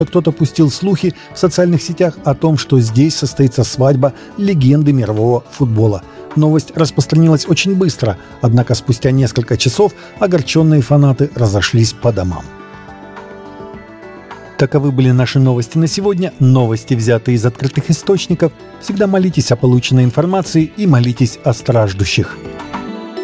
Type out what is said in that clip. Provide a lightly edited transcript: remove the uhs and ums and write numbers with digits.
Кто-то пустил слухи в социальных сетях о том, что здесь состоится свадьба легенды мирового футбола. Новость распространилась очень быстро, однако спустя несколько часов огорченные фанаты разошлись по домам. Таковы были наши новости на сегодня. Новости, взятые из открытых источников. Всегда молитесь о полученной информации и молитесь о страждущих.